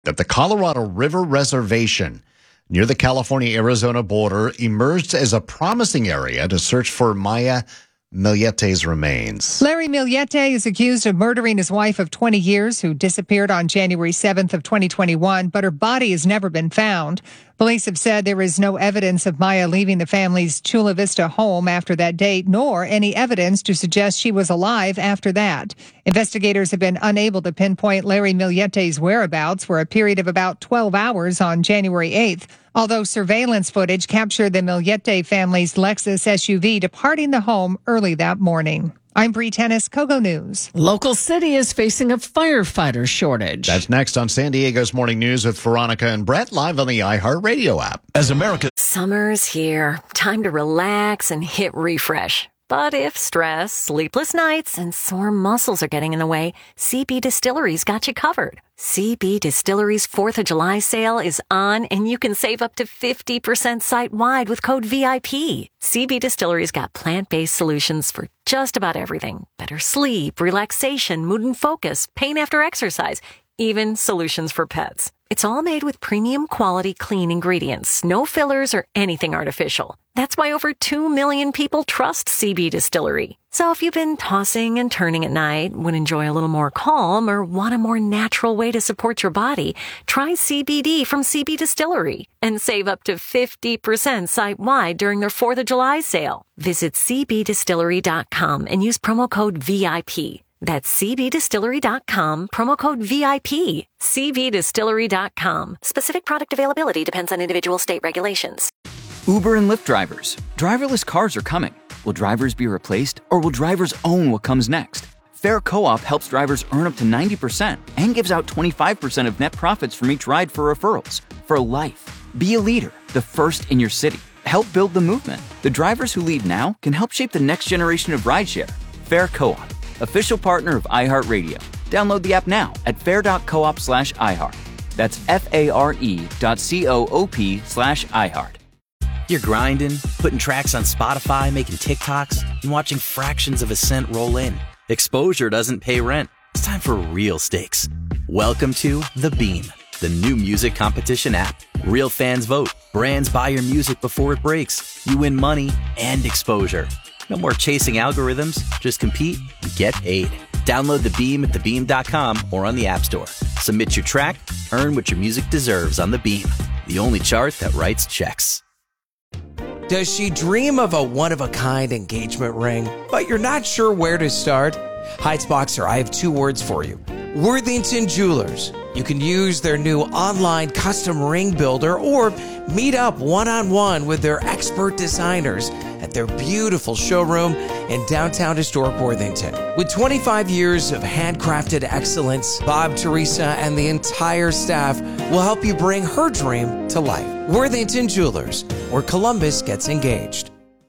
that the Colorado River Reservation near the California-Arizona border emerged as a promising area to search for Maya Milleta's remains. Larry Milleta is accused of murdering his wife of 20 years who disappeared on January 7th of 2021, but her body has never been found. Police have said there is no evidence of Maya leaving the family's Chula Vista home after that date, nor any evidence to suggest she was alive after that. Investigators have been unable to pinpoint Larry Milleta's whereabouts for a period of about 12 hours on January 8th, although surveillance footage captured the Milleta family's Lexus SUV departing the home early that morning. I'm Bree Tennis, Kogo News. Local city is facing a firefighter shortage. That's next on San Diego's Morning News with Veronica and Brett, live on the iHeartRadio app. Summer's here. Time to relax and hit refresh. But if stress, sleepless nights, and sore muscles are getting in the way, CB Distillery's got you covered. CB Distillery's 4th of July sale is on, and you can save up to 50% site-wide with code VIP. CB Distillery's got plant-based solutions for just about everything. Better sleep, relaxation, mood and focus, pain after exercise, even solutions for pets. It's all made with premium quality clean ingredients, no fillers or anything artificial. That's why over 2 million people trust CB Distillery. So if you've been tossing and turning at night, would enjoy a little more calm, or want a more natural way to support your body, try CBD from CB Distillery and save up to 50% site-wide during their 4th of July sale. Visit cbdistillery.com and use promo code VIP. That's cbdistillery.com, promo code VIP. cbdistillery.com. Specific product availability depends on individual state regulations. Uber and Lyft drivers. Driverless cars are coming. Will drivers be replaced, or will drivers own what comes next? Fair Co-op helps drivers earn up to 90% and gives out 25% of net profits from each ride for referrals. For life. Be a leader, the first in your city. Help build the movement. The drivers who lead now can help shape the next generation of rideshare. Fair Co-op. Official partner of iHeartRadio. Download the app now at fair.coop/iHeart. That's FARE.coop/iHeart. You're grinding, putting tracks on Spotify, making TikToks, and watching fractions of a cent roll in. Exposure doesn't pay rent. It's time for real stakes. Welcome to The Beam, the new music competition app. Real fans vote. Brands buy your music before it breaks. You win money and exposure. No more chasing algorithms. Just compete and get paid. Download The Beam at thebeam.com or on the App Store. Submit your track, earn what your music deserves on The Beam, the only chart that writes checks. Does she dream of a one-of-a-kind engagement ring, but you're not sure where to start? Heights Boxer, I have 2 words for you. Worthington Jewelers. You can use their new online custom ring builder or meet up one-on-one with their expert designers at their beautiful showroom in downtown historic Worthington. With 25 years of handcrafted excellence, Bob, Teresa, and the entire staff will help you bring her dream to life. Worthington Jewelers, where Columbus gets engaged.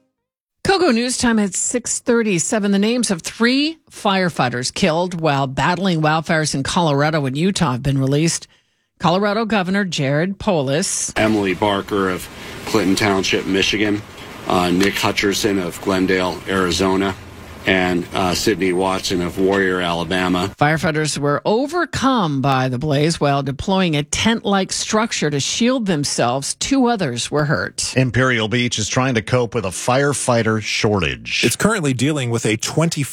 Kogo News Time at 6:37. The names of 3 firefighters killed while battling wildfires in Colorado and Utah have been released. Colorado Governor Jared Polis. Emily Barker of Clinton Township, Michigan. Nick Hutcherson of Glendale, Arizona. And Sydney Watson of Warrior, Alabama. Firefighters were overcome by the blaze while deploying a tent-like structure to shield themselves. 2 others were hurt. Imperial Beach is trying to cope with a firefighter shortage. It's currently dealing with a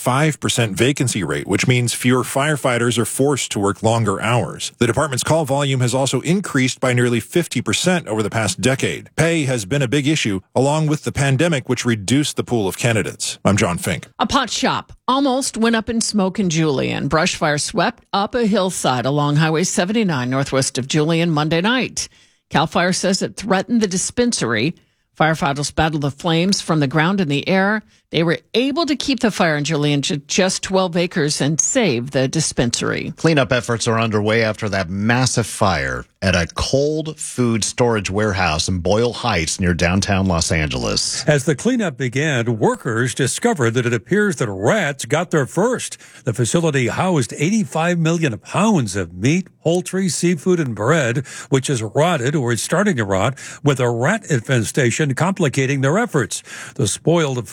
25% vacancy rate, which means fewer firefighters are forced to work longer hours. The department's call volume has also increased by nearly 50% over the past decade. Pay has been a big issue, along with the pandemic, which reduced the pool of candidates. I'm John Fink. A pot shop almost went up in smoke in Julian. Brush fire swept up a hillside along Highway 79 northwest of Julian Monday night. CAL FIRE says it threatened the dispensary. Firefighters battled the flames from the ground and the air. They were able to keep the fire in Julian to just 12 acres and save the dispensary. Cleanup efforts are underway after that massive fire at a cold food storage warehouse in Boyle Heights near downtown Los Angeles. As the cleanup began, workers discovered that it appears that rats got there first. The facility housed 85 million pounds of meat, poultry, seafood, and bread, which has rotted or is starting to rot, with a rat infestation complicating their efforts. The spoiled food is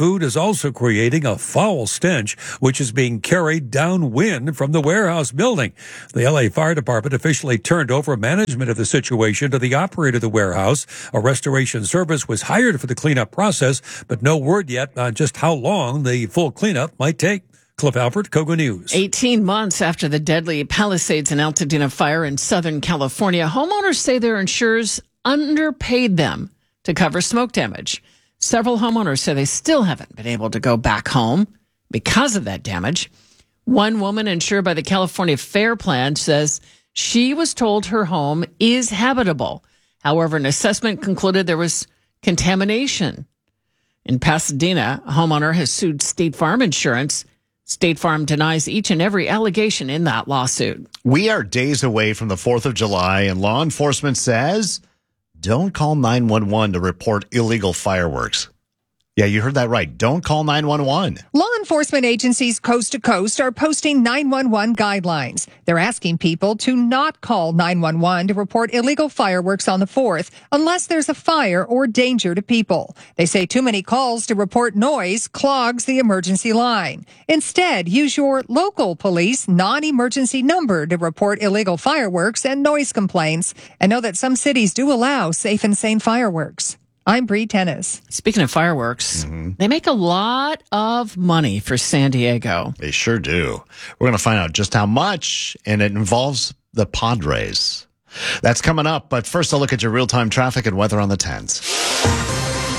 also creating a foul stench, which is being carried downwind from the warehouse building. The LA Fire Department officially turned over management of the situation to the operator of the warehouse. A restoration service was hired for the cleanup process, but no word yet on just how long the full cleanup might take. Cliff Alford, Kogo News. 18 months after the deadly Palisades and Altadena fire in Southern California, homeowners say their insurers underpaid them to cover smoke damage. Several homeowners say they still haven't been able to go back home because of that damage. One woman insured by the California Fair Plan says she was told her home is habitable. However, an assessment concluded there was contamination. In Pasadena, a homeowner has sued State Farm Insurance. State Farm denies each and every allegation in that lawsuit. We are days away from the 4th of July, and law enforcement says don't call 911 to report illegal fireworks. Yeah, you heard that right. Don't call 911. Law enforcement agencies coast to coast are posting 911 guidelines. They're asking people to not call 911 to report illegal fireworks on the 4th unless there's a fire or danger to people. They say too many calls to report noise clogs the emergency line. Instead, use your local police non-emergency number to report illegal fireworks and noise complaints, and know that some cities do allow safe and sane fireworks. I'm Bree Tennis. Speaking of fireworks, they make a lot of money for San Diego. They sure do. We're going to find out just how much, and it involves the Padres. That's coming up, but first a look at your real-time traffic and weather on the 10s.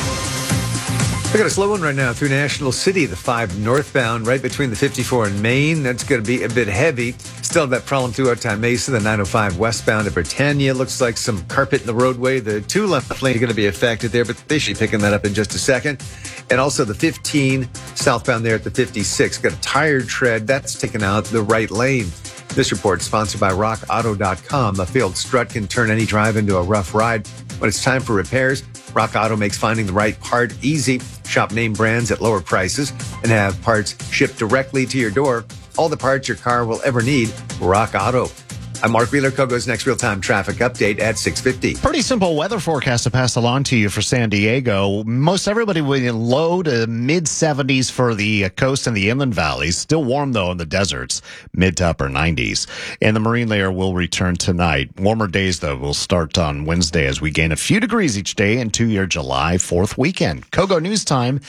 We got a slow one right now through National City, the 5 northbound, right between the 54 and Main. That's going to be a bit heavy. Still have that problem throughout Time Mesa, the 905 westbound at Britannia. Looks like some carpet in the roadway. The 2 left lane are going to be affected there, but they should be picking that up in just a second. And also the 15 southbound there at the 56. Got a tire tread. That's taken out the right lane. This report sponsored by RockAuto.com. A failed strut can turn any drive into a rough ride. When it's time for repairs, Rock Auto makes finding the right part easy. Shop name brands at lower prices and have parts shipped directly to your door. All the parts your car will ever need. Rock Auto. I'm Mark Wheeler, Kogo's next real-time traffic update at 6:50. Pretty simple weather forecast to pass along to you for San Diego. Most everybody will be in low to mid-70s for the coast and the inland valleys. Still warm, though, in the deserts, mid to upper 90s. And the marine layer will return tonight. Warmer days, though, will start on Wednesday as we gain a few degrees each day into your July 4th weekend. Kogo News Time,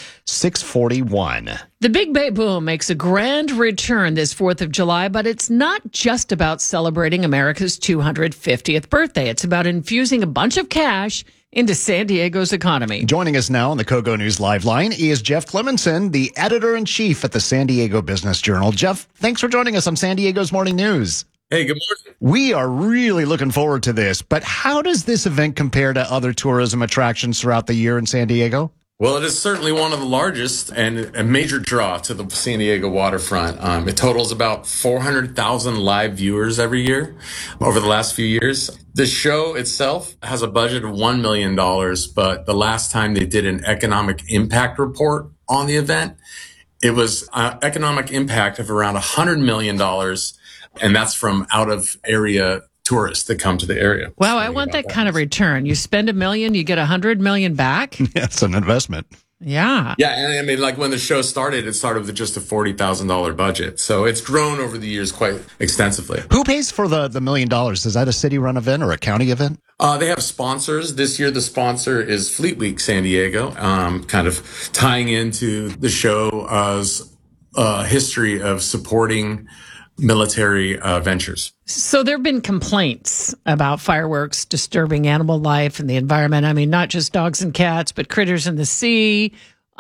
6:41. The Big Bay Boom makes a grand return this 4th of July, but it's not just about celebrating America's 250th birthday. It's about infusing a bunch of cash into San Diego's economy. Joining us now on the Kogo News Live Line is Jeff Clemenson, the editor-in-chief at the San Diego Business Journal. Jeff, thanks for joining us on San Diego's Morning News. Hey, good morning. We are really looking forward to this, but how does this event compare to other tourism attractions throughout the year in San Diego? Well, it is certainly one of the largest and a major draw to the San Diego waterfront. It totals about 400,000 live viewers every year over the last few years. The show itself has a budget of $1 million, but the last time they did an economic impact report on the event, it was economic impact of around $100 million, and that's from out of area tourists that come to the area. Wow, I want that kind of return. You spend $1 million, you get $100 million back. Yeah, it's an investment. Yeah. Yeah, and I mean, like when the show started, it started with just a $40,000 budget. So it's grown over the years quite extensively. Who pays for the $1 million? Is that a city-run event or a county event? They have sponsors. This year, the sponsor is Fleet Week San Diego, kind of tying into the show's history of supporting military ventures. So there have been complaints about fireworks disturbing animal life and the environment. I mean, not just dogs and cats, but critters in the sea.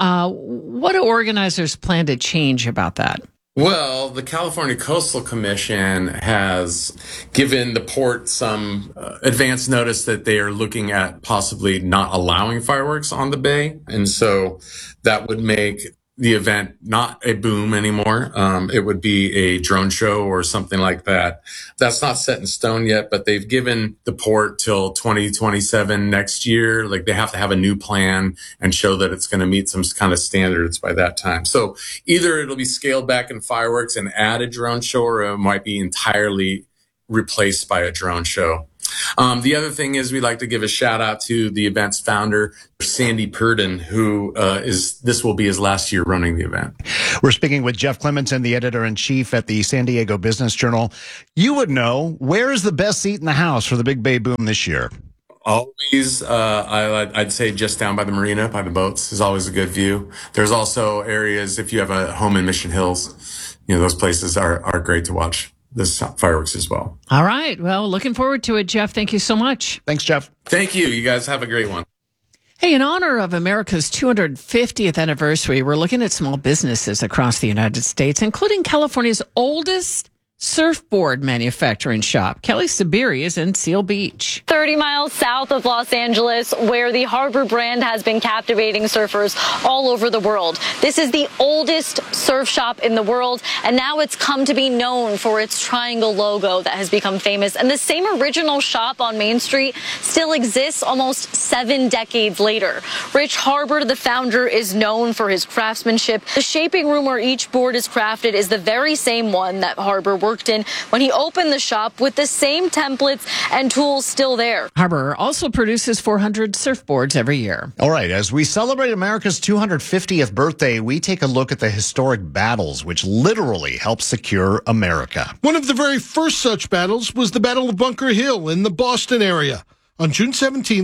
What do organizers plan to change about that? Well, the California Coastal Commission has given the port some advance notice that they are looking at possibly not allowing fireworks on the bay. And so that would make the event not a boom anymore. It would be a drone show or something like that. That's not set in stone yet, but they've given the port till 2027 next year. Like they have to have a new plan and show that it's going to meet some kind of standards by that time. So either it'll be scaled back in fireworks and add a drone show, or it might be entirely replaced by a drone show. The other thing is we'd like to give a shout out to the event's founder, Sandy Purdon, who this will be his last year running the event. We're speaking with Jeff Clementson, the editor-in-chief at the San Diego Business Journal. You would know, where is the best seat in the house for the Big Bay Boom this year? Always, I'd say just down by the marina, by the boats, is always a good view. There's also areas, if you have a home in Mission Hills, those places are great to watch this fireworks as well. All right. Well, looking forward to it, Jeff. Thank you so much. Thanks, Jeff. Thank you. You guys have a great one. Hey, in honor of America's 250th anniversary, we're looking at small businesses across the United States, including California's oldest surfboard manufacturing shop. Kelly Sabiri is in Seal Beach. 30 miles south of Los Angeles, where the Harbor brand has been captivating surfers all over the world. This is the oldest surf shop in the world, and now it's come to be known for its triangle logo that has become famous. And the same original shop on Main Street still exists almost 7 decades later. Rich Harbor, the founder, is known for his craftsmanship. The shaping room where each board is crafted is the very same one that Harbor worked in when he opened the shop, with the same templates and tools still there. Harbor also produces 400 surfboards every year. All right, as we celebrate America's 250th birthday, we take a look at the historic battles which literally helped secure America. One of the very first such battles was the Battle of Bunker Hill in the Boston area on June 17,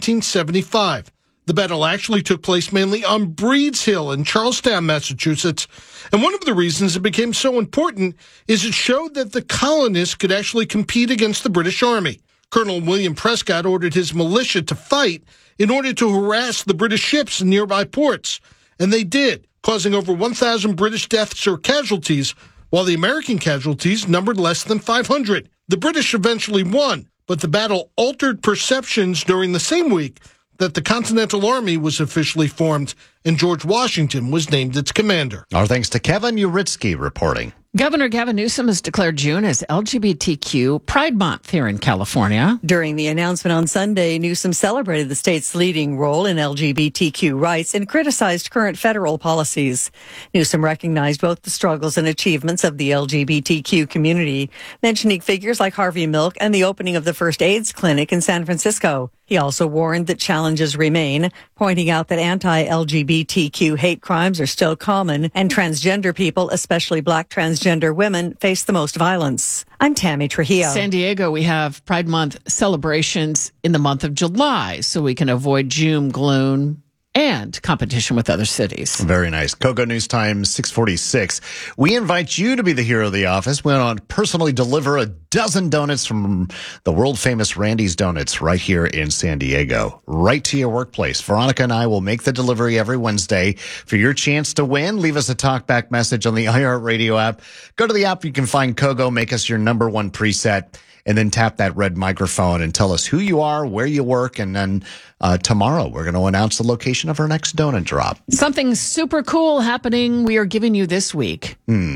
1775. The battle actually took place mainly on Breed's Hill in Charlestown, Massachusetts. And one of the reasons it became so important is it showed that the colonists could actually compete against the British Army. Colonel William Prescott ordered his militia to fight in order to harass the British ships in nearby ports. And they did, causing over 1,000 British deaths or casualties, while the American casualties numbered less than 500. The British eventually won, but the battle altered perceptions during the same week that the Continental Army was officially formed and George Washington was named its commander. Our thanks to Kevin Uritsky reporting. Governor Gavin Newsom has declared June as LGBTQ Pride Month here in California. During the announcement on Sunday, Newsom celebrated the state's leading role in LGBTQ rights and criticized current federal policies. Newsom recognized both the struggles and achievements of the LGBTQ community, mentioning figures like Harvey Milk and the opening of the first AIDS clinic in San Francisco. He also warned that challenges remain, pointing out that anti-LGBTQ hate crimes are still common and transgender people, especially Black transgender women, face the most violence. I'm Tammy Trujillo. San Diego, we have Pride Month celebrations in the month of July, so we can avoid doom, gloom, and competition with other cities. Very nice. Kogo News Time 646. We invite you to be the hero of the office. We want to personally deliver a dozen donuts from the world-famous Randy's Donuts right here in San Diego, right to your workplace. Veronica and I will make the delivery every Wednesday. For your chance to win, leave us a talkback message on the iHeartRadio app. Go to the app, you can find Kogo, make us your number one preset, and then tap that red microphone and tell us who you are, where you work, and then tomorrow we're going to announce the location of our next donut drop. Something super cool happening we are giving you this week.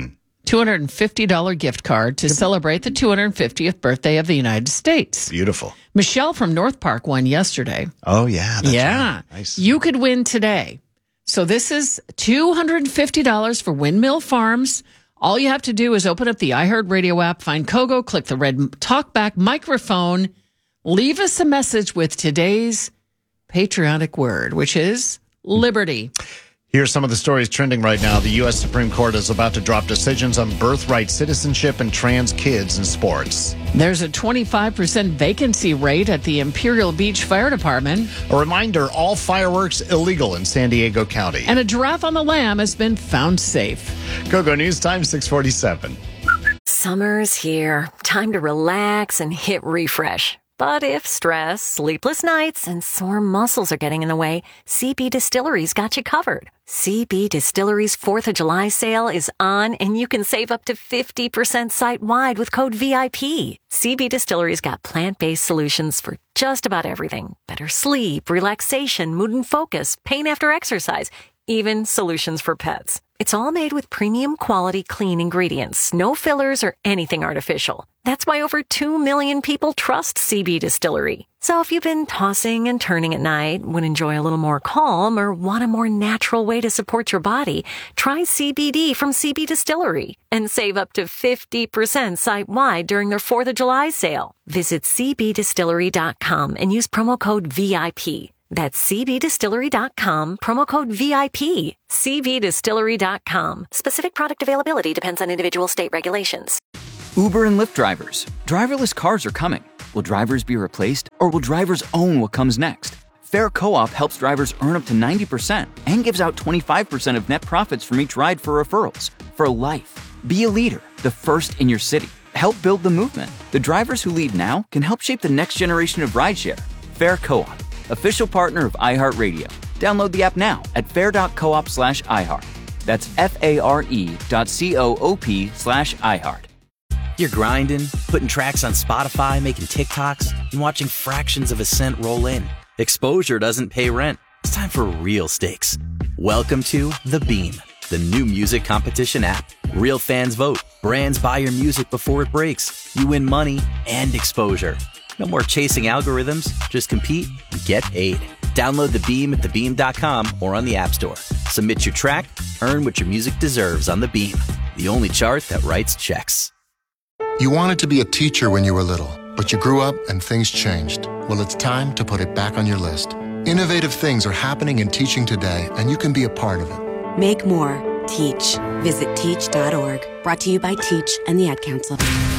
$250 gift card to celebrate the 250th birthday of the United States. Beautiful. Michelle from North Park won yesterday. Oh, yeah. That's yeah. Right. Nice. You could win today. So this is $250 for Windmill Farms. All you have to do is open up the iHeartRadio app, find Kogo, click the red talkback microphone, leave us a message with today's patriotic word, which is liberty. Here's some of the stories trending right now. The U.S. Supreme Court is about to drop decisions on birthright citizenship and trans kids in sports. There's a 25% vacancy rate at the Imperial Beach Fire Department. A reminder, all fireworks illegal in San Diego County. And a giraffe on the lam has been found safe. Kogo News Time 647. Summer's here. Time to relax and hit refresh. But if stress, sleepless nights, and sore muscles are getting in the way, CB Distillery's got you covered. CB Distillery's 4th of July sale is on, and you can save up to 50% site-wide with code VIP. CB Distillery's got plant-based solutions for just about everything. Better sleep, relaxation, mood and focus, pain after exercise, even solutions for pets. It's all made with premium quality clean ingredients, no fillers or anything artificial. That's why over 2 million people trust CB Distillery. So if you've been tossing and turning at night, would enjoy a little more calm, or want a more natural way to support your body, try CBD from CB Distillery and save up to 50% site-wide during their 4th of July sale. Visit cbdistillery.com and use promo code VIP. That's cbdistillery.com, promo code VIP. cbdistillery.com. Specific product availability depends on individual state regulations. Uber and Lyft drivers. Driverless cars are coming. Will drivers be replaced, or will drivers own what comes next? Fair Co-op helps drivers earn up to 90% and gives out 25% of net profits from each ride for referrals. For life. Be a leader, the first in your city. Help build the movement. The drivers who lead now can help shape the next generation of rideshare. Fair Co-op, official partner of iHeartRadio. Download the app now at fair.coop/iHeart. That's FARE.coop/iHeart. You're grinding, putting tracks on Spotify, making TikToks, and watching fractions of a cent roll in. Exposure doesn't pay rent. It's time for real stakes. Welcome to The Beam, the new music competition app. Real fans vote. Brands buy your music before it breaks. You win money and exposure. No more chasing algorithms. Just compete and get paid. Download The Beam at thebeam.com or on the App Store. Submit your track, earn what your music deserves on The Beam, the only chart that writes checks. You wanted to be a teacher when you were little, but you grew up and things changed. Well, it's time to put it back on your list. Innovative things are happening in teaching today, and you can be a part of it. Make more. Teach. Visit teach.org. Brought to you by Teach and the Ad Council.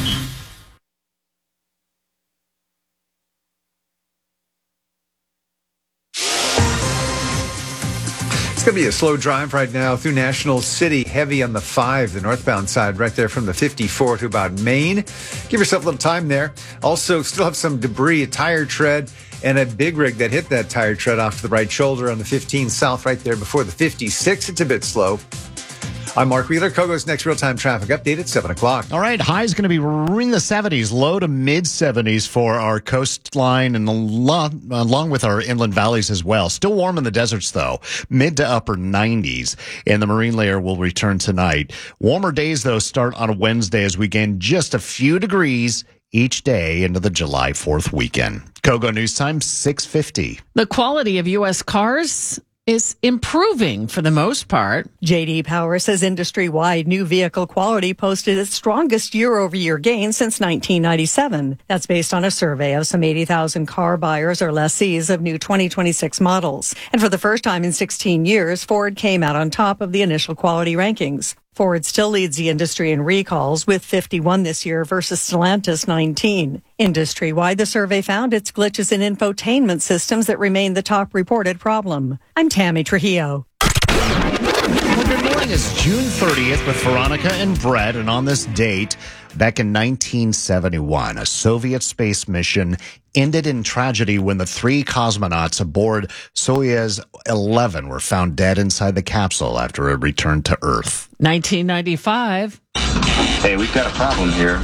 It's going to be a slow drive right now through National City, heavy on the 5, the northbound side, right there from the 54 to about Maine. Give yourself a little time there. Also, still have some debris, a tire tread, and a big rig that hit that tire tread off to the right shoulder on the 15 south right there before the 56. It's a bit slow. I'm Mark Wheeler. Kogo's next real-time traffic update at 7 o'clock. All right, high is going to be in the 70s, low to mid-70s for our coastline and along with our inland valleys as well. Still warm in the deserts, though. Mid to upper 90s. And the marine layer will return tonight. Warmer days, though, start on a Wednesday as we gain just a few degrees each day into the July 4th weekend. Kogo News Time, 6:50. The quality of U.S. cars is improving for the most part. J.D. Power says industry-wide new vehicle quality posted its strongest year-over-year gain since 1997. That's based on a survey of some 80,000 car buyers or lessees of new 2026 models. And for the first time in 16 years, Ford came out on top of the initial quality rankings. Ford still leads the industry in recalls with 51 this year versus Stellantis 19. Industry-wide, the survey found its glitches in infotainment systems that remain the top reported problem. I'm Tammy Trujillo. Well, good morning. It's June 30th with Veronica and Brett, and on this date, back in 1971, a Soviet space mission ended in tragedy when the 3 cosmonauts aboard Soyuz 11 were found dead inside the capsule after it returned to Earth. 1995. Hey, we've got a problem here.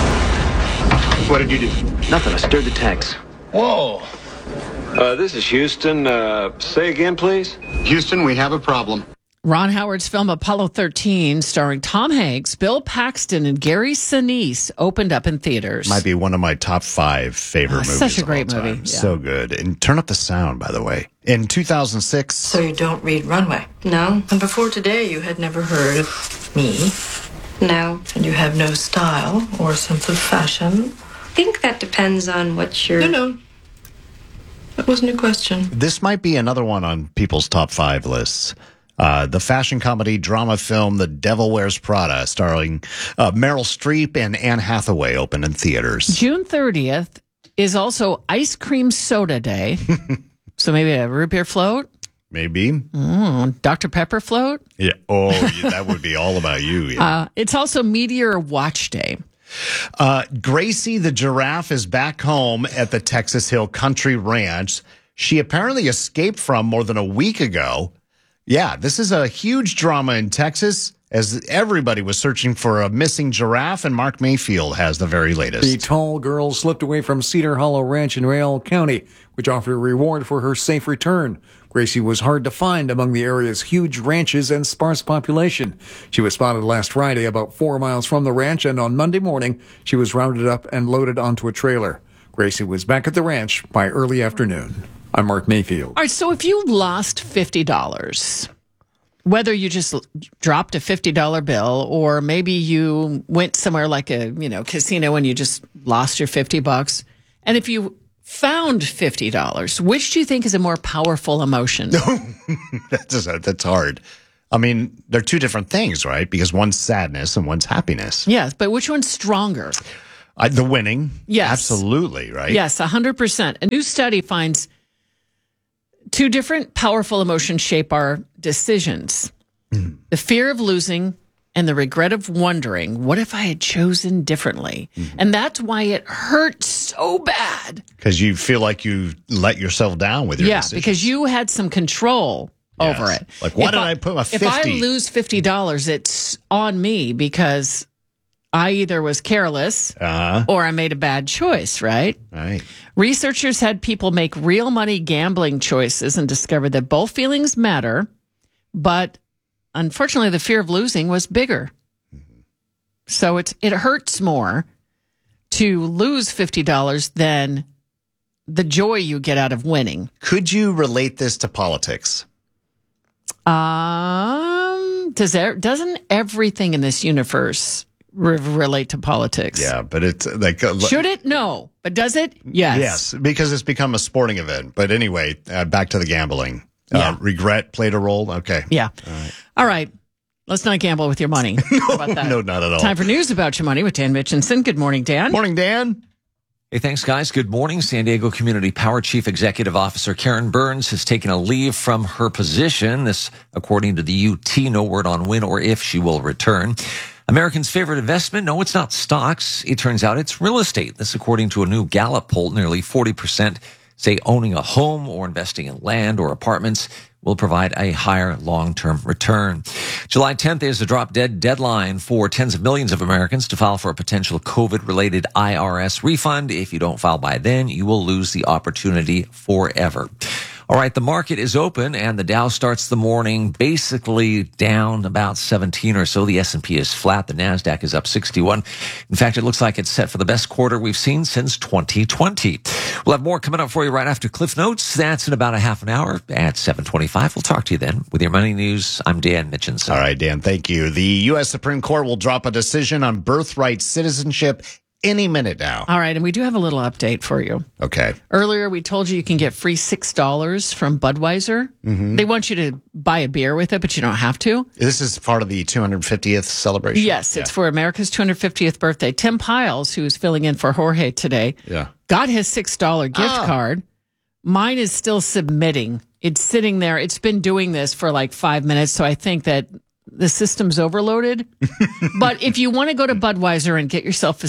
What did you do? Nothing. I stirred the tanks. Whoa. This is Houston. Say again, please. Houston, we have a problem. Ron Howard's film Apollo 13, starring Tom Hanks, Bill Paxton, and Gary Sinise, opened up in theaters. Might be one of my top 5 favorite movies. Such a great movie. Yeah. So good. And turn up the sound, by the way. In 2006. So you don't read Runway? No. And before today, you had never heard of me? No. And you have no style or sense of fashion? I think that depends on what you're... No. That wasn't a question. This might be another one on people's top 5 lists. The fashion comedy drama film The Devil Wears Prada, starring Meryl Streep and Anne Hathaway, opened in theaters. June 30th is also Ice Cream Soda Day. So maybe a root beer float? Maybe. Dr. Pepper float? Yeah. Oh, yeah, that would be all about you. Yeah. It's also Meteor Watch Day. Gracie the giraffe is back home at the Texas Hill Country Ranch. She apparently escaped from more than a week ago. Yeah, this is a huge drama in Texas as everybody was searching for a missing giraffe, and Mark Mayfield has the very latest. The tall girl slipped away from Cedar Hollow Ranch in Rayal County, which offered a reward for her safe return. Gracie was hard to find among the area's huge ranches and sparse population. She was spotted last Friday about 4 miles from the ranch, and on Monday morning, she was rounded up and loaded onto a trailer. Gracie was back at the ranch by early afternoon. I'm Mark Mayfield. All right, so if you lost $50, whether you just dropped a $50 bill or maybe you went somewhere like a, casino and you just lost your $50, and if you found $50, which do you think is a more powerful emotion? That's hard. I mean, they're two different things, right? Because one's sadness and one's happiness. Yes, but which one's stronger? The winning. Yes. Absolutely, right? Yes, 100%. A new study finds two different powerful emotions shape our decisions. The fear of losing and the regret of wondering, what if I had chosen differently? And that's why it hurts so bad. Because you feel like you let yourself down with your decisions. Because you had some control over it. Like, why did I put my 50? If I lose $50, it's on me because I either was careless or I made a bad choice, right? Right. Researchers had people make real money gambling choices and discovered that both feelings matter, but unfortunately, the fear of losing was bigger. So it hurts more to lose $50 than the joy you get out of winning. Could you relate this to politics? Doesn't everything in this universe relate to politics? Yeah, but it's like... Should it? No. But does it? Yes. Yes, because it's become a sporting event. But anyway, back to the gambling. Regret played a role? Okay. Yeah. All right. Let's not gamble with your money. How about that? No, not at all. Time for news about your money with Dan Mitchinson. Good morning, Dan. Morning, Dan. Hey, thanks, guys. Good morning. San Diego Community Power Chief Executive Officer Karen Burns has taken a leave from her position. This, according to the UT, no word on when or if she will return. Americans' favorite investment? No, it's not stocks. It turns out it's real estate. This, according to a new Gallup poll, nearly 40% say owning a home or investing in land or apartments will provide a higher long-term return. July 10th is the drop-dead deadline for tens of millions of Americans to file for a potential COVID-related IRS refund. If you don't file by then, you will lose the opportunity forever. All right, the market is open, and the Dow starts the morning basically down about 17 or so. The S&P is flat. The NASDAQ is up 61. In fact, it looks like it's set for the best quarter we've seen since 2020. We'll have more coming up for you right after Cliff Notes. That's in about a half an hour at 7:25. We'll talk to you then. With your money news, I'm Dan Mitchinson. All right, Dan, thank you. The U.S. Supreme Court will drop a decision on birthright citizenship any minute now. All right, and we do have a little update for you. Okay. Earlier, we told you can get free $6 from Budweiser. Mm-hmm. They want you to buy a beer with it, but you don't have to. This is part of the 250th celebration? Yes, it's for America's 250th birthday. Tim Piles, who's filling in for Jorge today, got his $6 gift card. Mine is still submitting. It's sitting there. It's been doing this for like 5 minutes, so I think that the system's overloaded. But if you want to go to Budweiser and get yourself a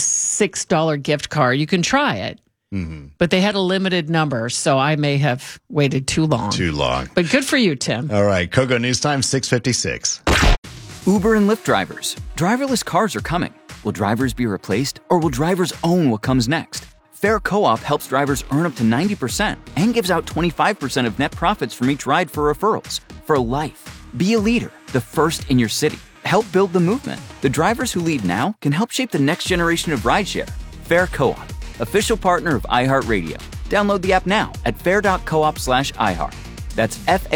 $6 gift card, you can try it. Mm-hmm. But they had a limited number, so I may have waited too long. But good for you, Tim. All right, Kogo News Time, 6:56. Uber and Lyft drivers. Driverless cars are coming. Will drivers be replaced, or will drivers own what comes next? Fair Co-op helps drivers earn up to 90% and gives out 25% of net profits from each ride for referrals. For life. Be a leader, the first in your city. Help build the movement. The drivers who lead now can help shape the next generation of rideshare. Fair Co-op, official partner of iHeartRadio. Download the app now at fair.coop/iHeart. That's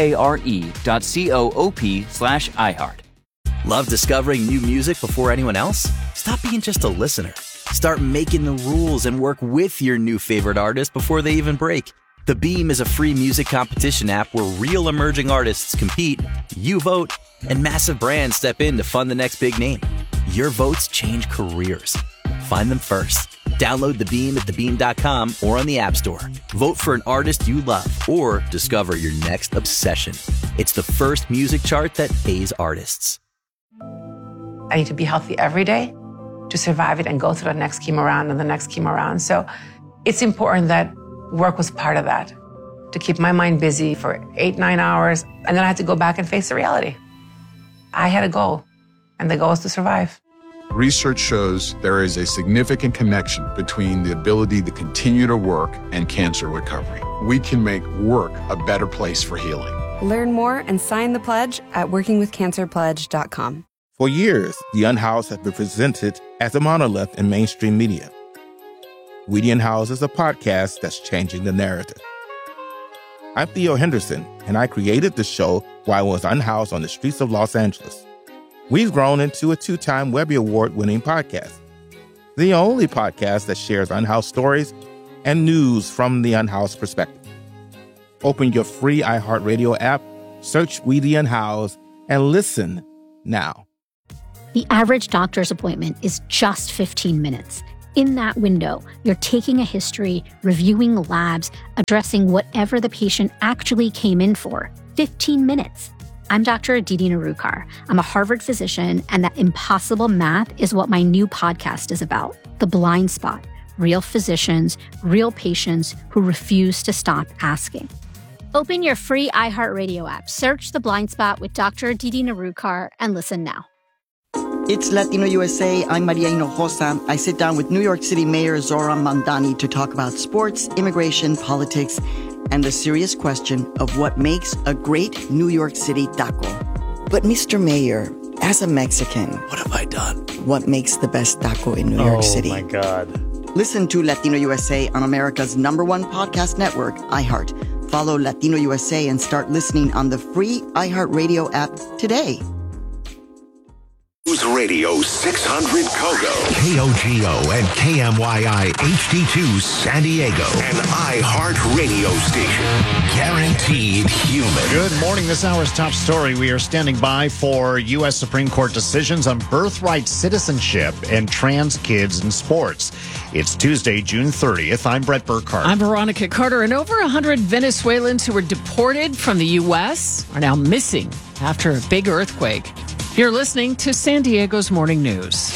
FARE.coop/iHeart. Love discovering new music before anyone else? Stop being just a listener. Start making the rules and work with your new favorite artist before they even break. The Beam is a free music competition app where real emerging artists compete, you vote, and massive brands step in to fund the next big name. Your votes change careers. Find them first. Download The Beam at thebeam.com or on the App Store. Vote for an artist you love or discover your next obsession. It's the first music chart that pays artists. I need to be healthy every day to survive it and go through the next chemo round and the next chemo round. So it's important that work was part of that, to keep my mind busy for 8-9 hours. And then I had to go back and face the reality. I had a goal. And the goal is to survive. Research shows there is a significant connection between the ability to continue to work and cancer recovery. We can make work a better place for healing. Learn more and sign the pledge at workingwithcancerpledge.com. For years, The Unhoused has been presented as a monolith in mainstream media. We the Unhoused is a podcast that's changing the narrative. I'm Theo Henderson, and I created the show while I was unhoused on the streets of Los Angeles. We've grown into a 2-time Webby Award-winning podcast, the only podcast that shares unhoused stories and news from the unhoused perspective. Open your free iHeartRadio app, search We the Unhoused, and listen now. The average doctor's appointment is just 15 minutes. In that window, you're taking a history, reviewing labs, addressing whatever the patient actually came in for. 15 minutes. I'm Dr. Aditi Narukar. I'm a Harvard physician, and that impossible math is what my new podcast is about. The Blind Spot. Real physicians, real patients who refuse to stop asking. Open your free iHeartRadio app, search The Blind Spot with Dr. Aditi Narukar, and listen now. It's Latino USA. I'm Maria Hinojosa. I sit down with New York City Mayor Zoran Mandani to talk about sports, immigration, politics, and the serious question of what makes a great New York City taco. But Mr. Mayor, as a Mexican, what have I done? What makes the best taco in New York City? Oh, my God. Listen to Latino USA on America's #1 podcast network, iHeart. Follow Latino USA and start listening on the free iHeartRadio app today. News Radio 600 Kogo, KOGO and KMYI HD2 San Diego, an iHeart radio station. Guaranteed human. Good morning. This hour's top story. We are standing by for U.S. Supreme Court decisions on birthright citizenship and trans kids in sports. It's Tuesday, June 30th. I'm Brett Burkhardt. I'm Veronica Carter. And over 100 Venezuelans who were deported from the U.S. are now missing after a big earthquake. You're listening to San Diego's Morning News.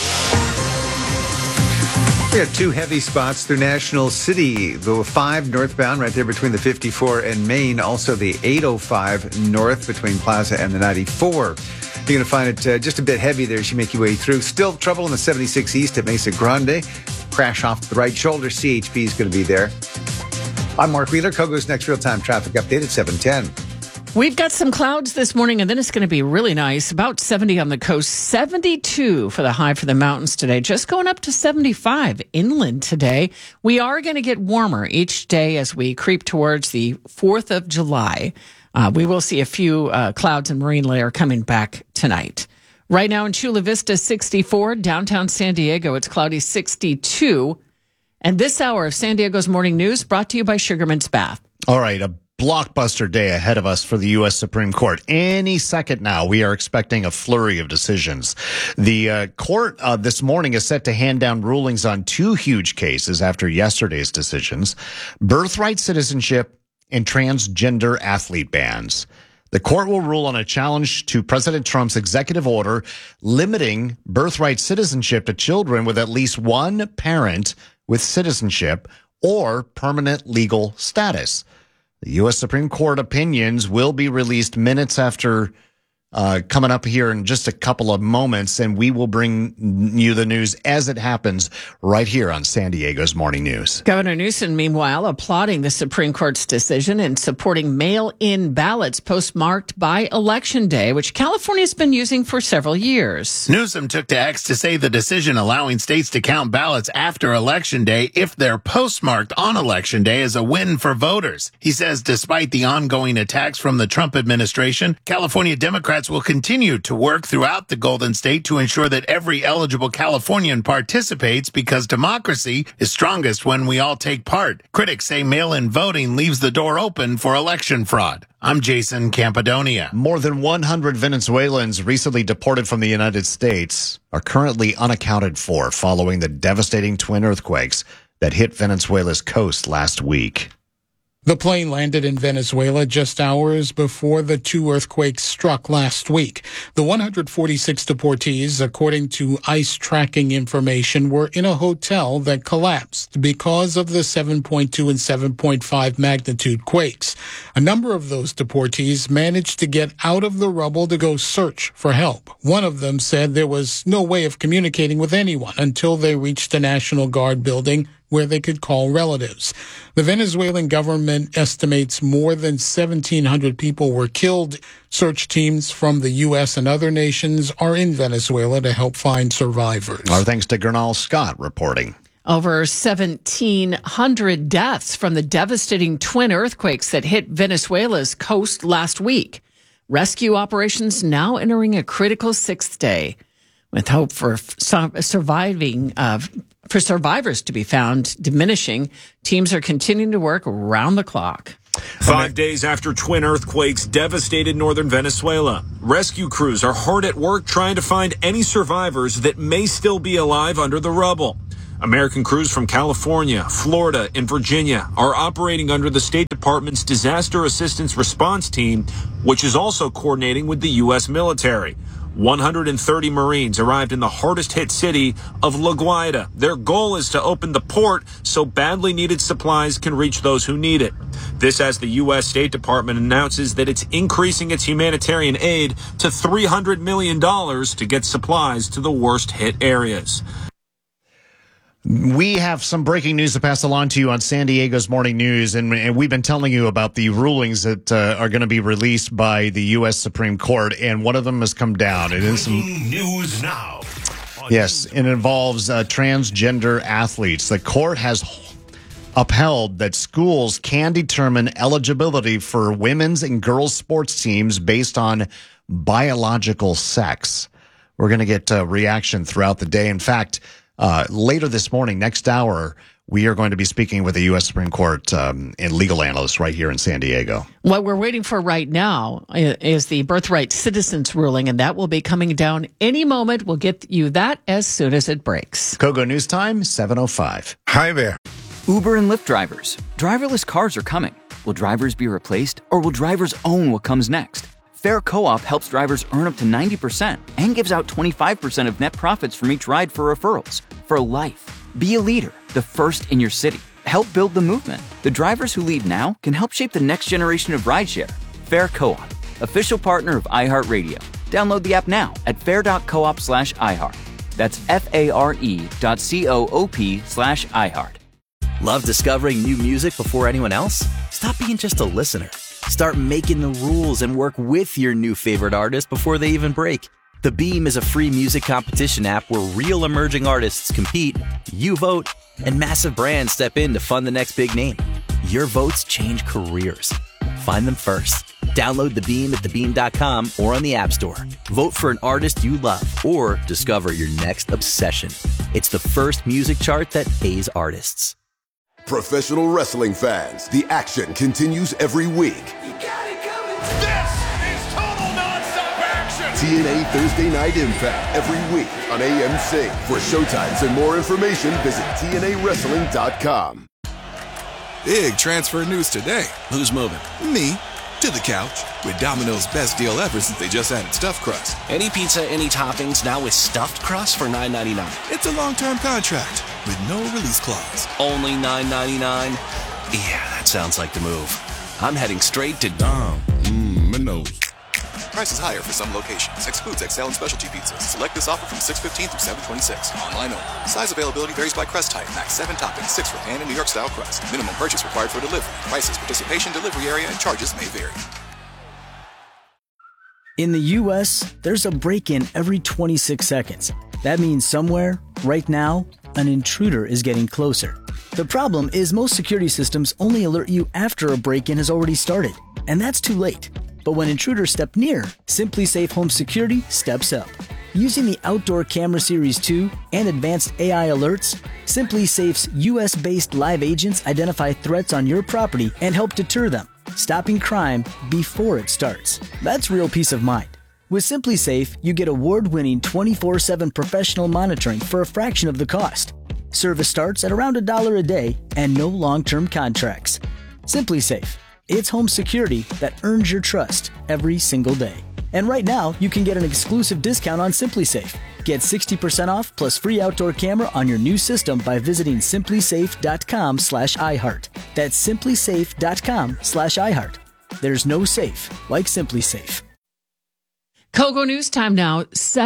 We have two heavy spots through National City. The 5 northbound right there between the 54 and Main. Also the 805 north between Plaza and the 94. You're going to find it just a bit heavy there as you make your way through. Still trouble in the 76 east at Mesa Grande. Crash off the right shoulder. CHP is going to be there. I'm Mark Wheeler. Kogo's next real-time traffic update at 7:10. We've got some clouds this morning, and then it's going to be really nice. About 70 on the coast, 72 for the high for the mountains today, just going up to 75 inland today. We are going to get warmer each day as we creep towards the 4th of July. We will see a few clouds and marine layer coming back tonight. Right now in Chula Vista, 64. Downtown San Diego, it's cloudy, 62. And this hour of San Diego's Morning News brought to you by Sugarman's Bath. All right, a blockbuster day ahead of us for the U.S. Supreme Court. Any second now, we are expecting a flurry of decisions. The court this morning is set to hand down rulings on 2 huge cases after yesterday's decisions: birthright citizenship and transgender athlete bans. The court will rule on a challenge to President Trump's executive order limiting birthright citizenship to children with at least one parent with citizenship or permanent legal status. The U.S. Supreme Court opinions will be released minutes after coming up here in just a couple of moments, and we will bring you the news as it happens right here on San Diego's Morning News. Governor Newsom, meanwhile, applauding the Supreme Court's decision and supporting mail-in ballots postmarked by Election Day, which California's been using for several years. Newsom took to X to say the decision allowing states to count ballots after Election Day if they're postmarked on Election Day is a win for voters. He says despite the ongoing attacks from the Trump administration, California Democrats will continue to work throughout the Golden State to ensure that every eligible Californian participates because democracy is strongest when we all take part. Critics say mail-in voting leaves the door open for election fraud. I'm Jason Campidonia. More than 100 Venezuelans recently deported from the United States are currently unaccounted for following the devastating twin earthquakes that hit Venezuela's coast last week. The plane landed in Venezuela just hours before the two earthquakes struck last week. The 146 deportees, according to ICE tracking information, were in a hotel that collapsed because of the 7.2 and 7.5 magnitude quakes. A number of those deportees managed to get out of the rubble to go search for help. One of them said there was no way of communicating with anyone until they reached the National Guard building where they could call relatives. The Venezuelan government estimates more than 1,700 people were killed. Search teams from the U.S. and other nations are in Venezuela to help find survivors. Our thanks to Gernal Scott reporting. Over 1,700 deaths from the devastating twin earthquakes that hit Venezuela's coast last week. Rescue operations now entering a critical sixth day, with hope for survivors to be found diminishing. Teams are continuing to work around the clock. 5 days after twin earthquakes devastated northern Venezuela, rescue crews are hard at work trying to find any survivors that may still be alive under the rubble. American crews from California, Florida, and Virginia are operating under the State Department's Disaster Assistance Response Team, which is also coordinating with the U.S. military. 130 Marines arrived in the hardest hit city of La Guaira. Their goal is to open the port so badly needed supplies can reach those who need it. This as the U.S. State Department announces that it's increasing its humanitarian aid to $300 million to get supplies to the worst hit areas. We have some breaking news to pass along to you on San Diego's Morning News, and we've been telling you about the rulings that are going to be released by the U.S. Supreme Court, and one of them has come down. It is some news now. Yes, it involves transgender athletes. The court has upheld that schools can determine eligibility for women's and girls' sports teams based on biological sex. We're going to get reaction throughout the day. In fact, later this morning, next hour, we are going to be speaking with the U.S. Supreme Court and legal analysts right here in San Diego. What we're waiting for right now is the birthright citizens ruling, and that will be coming down any moment. We'll get you that as soon as it breaks. Kogo News Time, 7:05. Hi there. Uber and Lyft drivers. Driverless cars are coming. Will drivers be replaced, or will drivers own what comes next? Fair Co-op helps drivers earn up to 90% and gives out 25% of net profits from each ride for referrals. For life. Be a leader, the first in your city. Help build the movement. The drivers who lead now can help shape the next generation of rideshare. Fair Co-op, official partner of iHeartRadio. Download the app now at fair.coop/iHeart. That's FARE.coop/iHeart. Love discovering new music before anyone else? Stop being just a listener. Start making the rules and work with your new favorite artist before they even break. The Beam is a free music competition app where real emerging artists compete, you vote, and massive brands step in to fund the next big name. Your votes change careers. Find them first. Download The Beam at thebeam.com or on the App Store. Vote for an artist you love or discover your next obsession. It's the first music chart that pays artists. Professional wrestling fans, the action continues every week. TNA Thursday Night Impact every week on AMC. For showtimes and more information, visit TNAWrestling.com. Big transfer news today. Who's moving? Me. To the couch. With Domino's best deal ever since they just added stuffed crust. Any pizza, any toppings, now with stuffed crust for $9.99. It's a long-term contract with no release clause. Only $9.99? Yeah, that sounds like the move. I'm heading straight to Domino's. Prices higher for some locations. Excludes XL and specialty pizzas. Select this offer from 6/15 through 7/26. Online only. Size availability varies by crust type. Max 7 toppings, 6 for pan and New York style crust. Minimum purchase required for delivery. Prices, participation, delivery area, and charges may vary. In the U.S., there's a break-in every 26 seconds. That means somewhere, right now, an intruder is getting closer. The problem is most security systems only alert you after a break-in has already started, and that's too late. But when intruders step near, SimpliSafe Home Security steps up. Using the Outdoor Camera Series 2 and advanced AI alerts, SimpliSafe's US-based live agents identify threats on your property and help deter them, stopping crime before it starts. That's real peace of mind. With SimpliSafe, you get award-winning 24/7 professional monitoring for a fraction of the cost. Service starts at around $1 a day and no long-term contracts. Simply Safe. It's home security that earns your trust every single day. And right now, you can get an exclusive discount on Simply Safe. Get 60% off plus free outdoor camera on your new system by visiting simplysafe.com/iHeart. That's simplysafe.com/iHeart. There's no safe like Simply Safe. Kogo News Time now,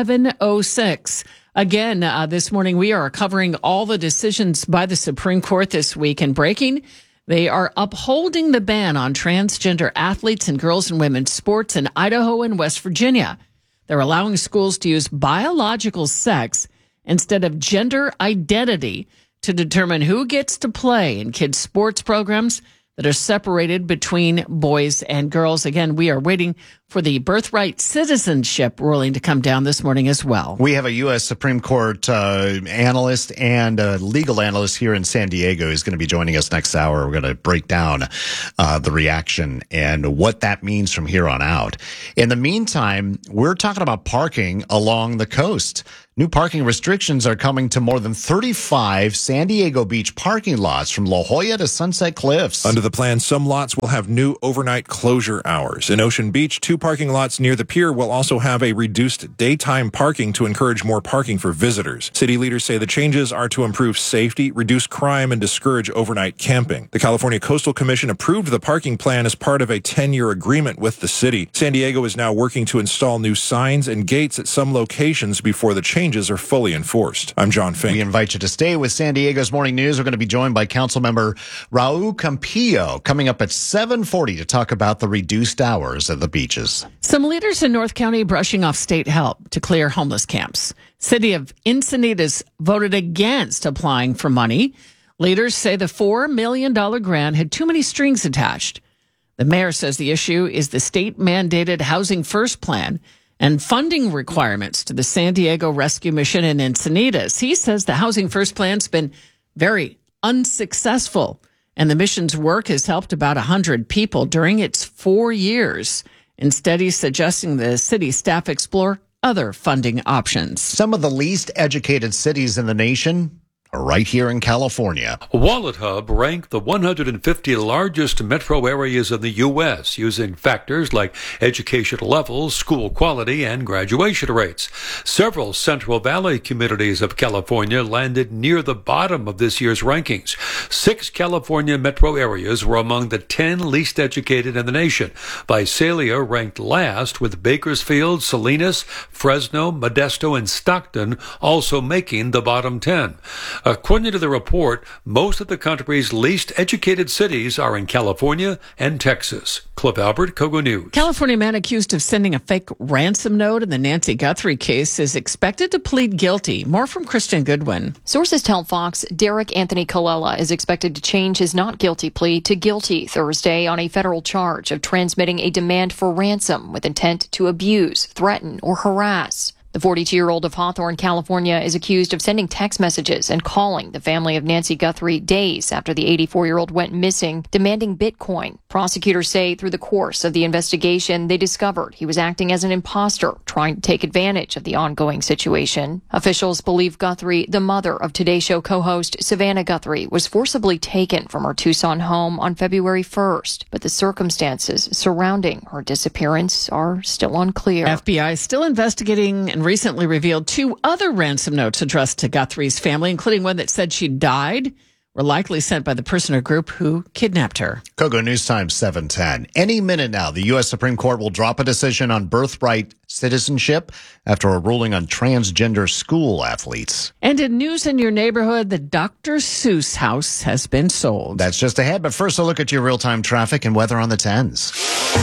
7:06. Again, this morning we are covering all the decisions by the Supreme Court this week, and breaking, they are upholding the ban on transgender athletes in girls and women's sports in Idaho and West Virginia. They're allowing schools to use biological sex instead of gender identity to determine who gets to play in kids' sports programs that are separated between boys and girls. Again, we are waiting for the birthright citizenship ruling to come down this morning as well. We have a U.S. Supreme Court analyst and a legal analyst here in San Diego who's going to be joining us next hour. We're going to break down the reaction and what that means from here on out. In the meantime, we're talking about parking along the coast. New parking restrictions are coming to more than 35 San Diego Beach parking lots from La Jolla to Sunset Cliffs. Under the plan, some lots will have new overnight closure hours. In Ocean Beach, 2 parking lots near the pier will also have a reduced daytime parking to encourage more parking for visitors. City leaders say the changes are to improve safety, reduce crime, and discourage overnight camping. The California Coastal Commission approved the parking plan as part of a 10-year agreement with the city. San Diego is now working to install new signs and gates at some locations before the changes are fully enforced. I'm John Fink. We invite you to stay with San Diego's Morning News. We're going to be joined by Councilmember Raul Campillo coming up at 7:40 to talk about the reduced hours at the beaches. Some leaders in North County brushing off state help to clear homeless camps. City of Encinitas voted against applying for money. Leaders say the $4 million grant had too many strings attached. The mayor says the issue is the state-mandated Housing First plan and funding requirements to the San Diego Rescue Mission in Encinitas. He says the Housing First plan's been very unsuccessful, and the mission's work has helped about 100 people during its 4 years. Instead, he's suggesting the city staff explore other funding options. Some of the least educated cities in the nation are right here in California. Wallet Hub ranked the 150 largest metro areas in the U.S. using factors like educational levels, school quality, and graduation rates. Several Central Valley communities of California landed near the bottom of this year's rankings. 6 California metro areas were among the 10 least educated in the nation. Visalia ranked last, with Bakersfield, Salinas, Fresno, Modesto, and Stockton also making the bottom 10. According to the report, most of the country's least educated cities are in California and Texas. Cliff Albert, Kogo News. California man accused of sending a fake ransom note in the Nancy Guthrie case is expected to plead guilty. More from Kristen Goodwin. Sources tell Fox Derek Anthony Colella is expected to change his not guilty plea to guilty Thursday on a federal charge of transmitting a demand for ransom with intent to abuse, threaten, or harass. The 42-year-old of Hawthorne, California, is accused of sending text messages and calling the family of Nancy Guthrie days after the 84-year-old went missing, demanding Bitcoin. Prosecutors say through the course of the investigation, they discovered he was acting as an imposter, trying to take advantage of the ongoing situation. Officials believe Guthrie, the mother of Today Show co-host Savannah Guthrie, was forcibly taken from her Tucson home on February 1st, but the circumstances surrounding her disappearance are still unclear. FBI is still investigating and recently revealed 2 other ransom notes addressed to Guthrie's family, including one that said she died, were likely sent by the person or group who kidnapped her. Kogo News Time 7:10. Any minute now, the U.S. Supreme Court will drop a decision on birthright citizenship after a ruling on transgender school athletes. And in news in your neighborhood, the Dr. Seuss house has been sold. That's just ahead, but first a look at your real-time traffic and weather on the 10s.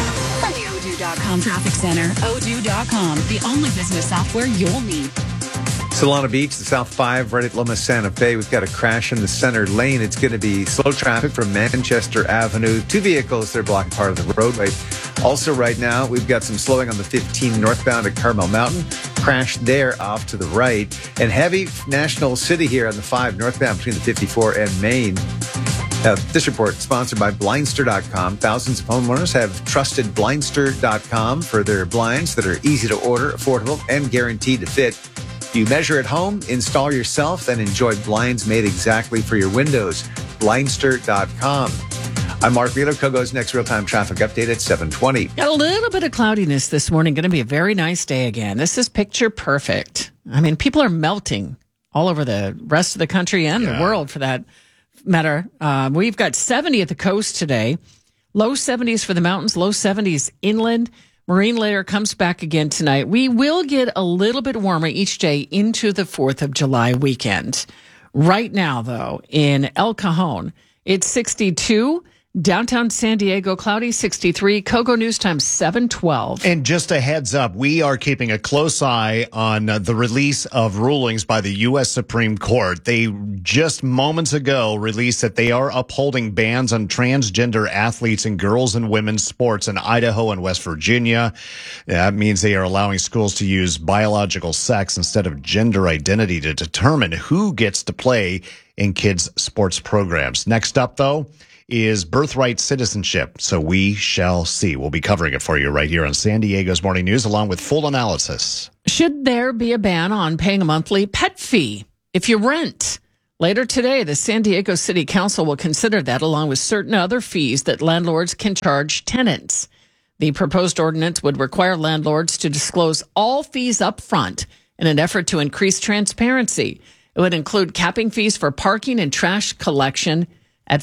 Odoo.com Traffic Center. Odoo.com, the only business software you'll need. Solana Beach, the South 5, right at Loma Santa Fe. We've got a crash in the center lane. It's going to be slow traffic from Manchester Avenue. 2 vehicles, they're blocking part of the roadway. Also right now, we've got some slowing on the 15 northbound at Carmel Mountain. Crash there off to the right. And heavy National City here on the 5 northbound between the 54 and Main. This report sponsored by Blindster.com. Thousands of homeowners have trusted Blindster.com for their blinds that are easy to order, affordable, and guaranteed to fit. You measure at home, install yourself, and enjoy blinds made exactly for your windows. Blindster.com. I'm Mark Wheeler. Kogo's next real-time traffic update at 7:20. Got a little bit of cloudiness this morning. Going to be a very nice day again. This is picture perfect. I mean, people are melting all over the rest of the country and the world for that matter. We've got 70 at the coast today. Low 70s for the mountains, low 70s inland. Marine layer comes back again tonight. We will get a little bit warmer each day into the 4th of July weekend. Right now, though, in El Cajon, it's 62. Downtown San Diego, cloudy, 63. Kogo News Time, 7:12. And just a heads up, we are keeping a close eye on the release of rulings by the U.S. Supreme Court. They just moments ago released that they are upholding bans on transgender athletes in girls and women's sports in Idaho and West Virginia. That means they are allowing schools to use biological sex instead of gender identity to determine who gets to play in kids' sports programs. Next up, though, is birthright citizenship. So we shall see. We'll be covering it for you right here on San Diego's Morning News, along with full analysis. Should there be a ban on paying a monthly pet fee if you rent? Later today, the San Diego City Council will consider that, along with certain other fees that landlords can charge tenants. The proposed ordinance would require landlords to disclose all fees up front in an effort to increase transparency. It would include capping fees for parking and trash collection at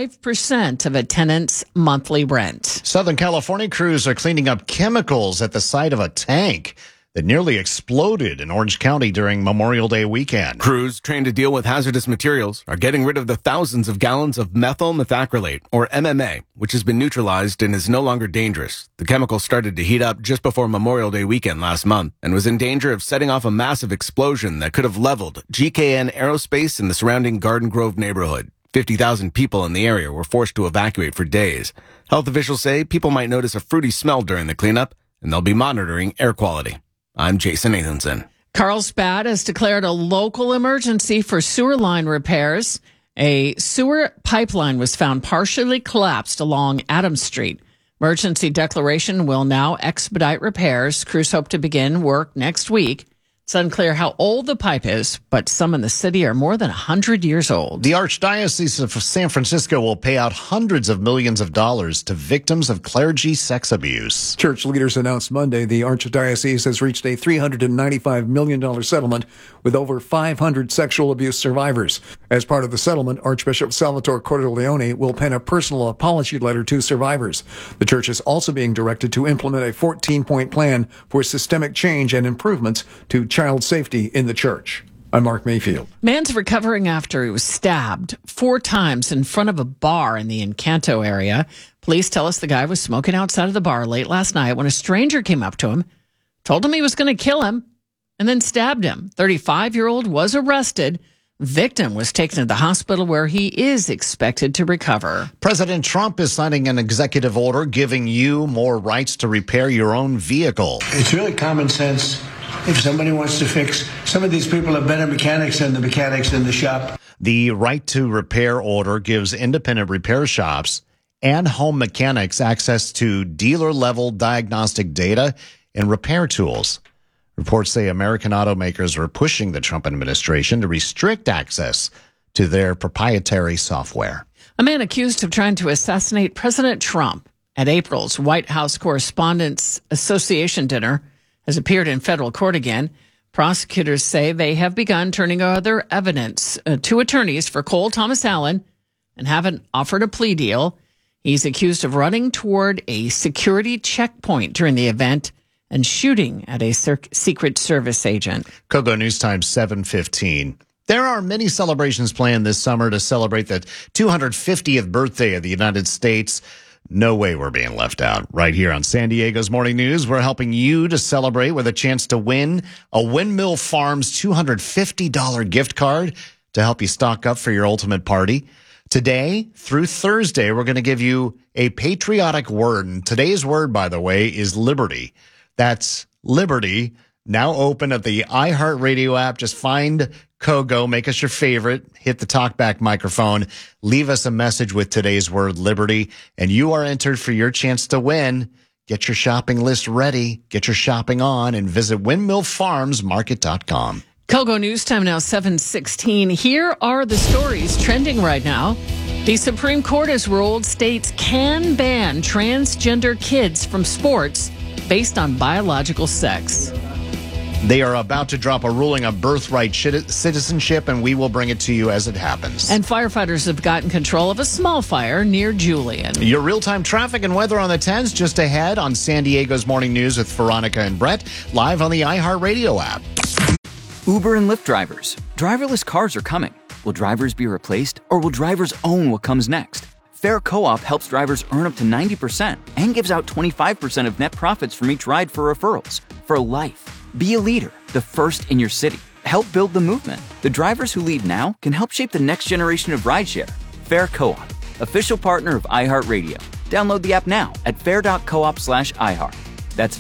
5% of a tenant's monthly rent. Southern California crews are cleaning up chemicals at the site of a tank that nearly exploded in Orange County during Memorial Day weekend. Crews trained to deal with hazardous materials are getting rid of the thousands of gallons of methyl methacrylate, or MMA, which has been neutralized and is no longer dangerous. The chemical started to heat up just before Memorial Day weekend last month and was in danger of setting off a massive explosion that could have leveled GKN Aerospace in the surrounding Garden Grove neighborhood. 50,000 people in the area were forced to evacuate for days. Health officials say people might notice a fruity smell during the cleanup, and they'll be monitoring air quality. I'm Jason Nathanson. Carlsbad has declared a local emergency for sewer line repairs. A sewer pipeline was found partially collapsed along Adams Street. Emergency declaration will now expedite repairs. Crews hope to begin work next week. It's unclear how old the pipe is, but some in the city are more than 100 years old. The Archdiocese of San Francisco will pay out hundreds of millions of dollars to victims of clergy sex abuse. Church leaders announced Monday the Archdiocese has reached a $395 million settlement with over 500 sexual abuse survivors. As part of the settlement, Archbishop Salvatore Cordileone will pen a personal apology letter to survivors. The church is also being directed to implement a 14-point plan for systemic change and improvements to child safety in the church. I'm Mark Mayfield. Man's recovering after he was stabbed 4 times in front of a bar in the Encanto area. Police tell us the guy was smoking outside of the bar late last night when a stranger came up to him, told him he was going to kill him, and then stabbed him. 35-year-old was arrested. Victim was taken to the hospital where he is expected to recover. President Trump is signing an executive order giving you more rights to repair your own vehicle. It's really common sense. If somebody wants to fix, some of these people are better mechanics than the mechanics in the shop. The right to repair order gives independent repair shops and home mechanics access to dealer-level diagnostic data and repair tools. Reports say American automakers are pushing the Trump administration to restrict access to their proprietary software. A man accused of trying to assassinate President Trump at April's White House Correspondents Association dinner has appeared in federal court again. Prosecutors say they have begun turning other evidence to attorneys for Cole Thomas Allen and haven't offered a plea deal. He's accused of running toward a security checkpoint during the event and shooting at a Secret Service agent. Kogo News Time 7:15. There are many celebrations planned this summer to celebrate the 250th birthday of the United States. No way we're being left out. Right here on San Diego's Morning News, we're helping you to celebrate with a chance to win a Windmill Farms $250 gift card to help you stock up for your ultimate party. Today through Thursday, we're going to give you a patriotic word. And today's word, by the way, is liberty. That's liberty. Now open at the iHeartRadio app. Just find Kogo, make us your favorite, hit the talkback microphone, leave us a message with today's word, liberty, and you are entered for your chance to win. Get your shopping list ready, get your shopping on, and visit windmillfarmsmarket.com. Kogo News Time now 7:16. Here are the stories trending right now. The Supreme Court has ruled states can ban transgender kids from sports based on biological sex. They are about to drop a ruling on birthright citizenship, and we will bring it to you as it happens. And firefighters have gotten control of a small fire near Julian. Your real-time traffic and weather on the 10s just ahead on San Diego's Morning News with Veronica and Brett, live on the iHeartRadio app. Uber and Lyft drivers. Driverless cars are coming. Will drivers be replaced, or will drivers own what comes next? Fair Co-op helps drivers earn up to 90% and gives out 25% of net profits from each ride for referrals. For life. Be a leader, the first in your city. Help build the movement. The drivers who lead now can help shape the next generation of rideshare. Fair Co-op, official partner of iHeartRadio. Download the app now at fair.coop/iHeart. That's